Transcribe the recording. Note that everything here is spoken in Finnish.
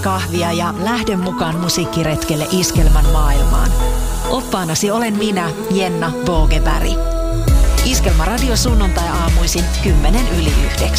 kahvia ja lähde mukaan musiikkiretkelle Iskelmän maailmaan. Oppaanasi olen minä, Jenna Bogeberg. Iskelmä radio sunnuntai-aamuisin 8:10.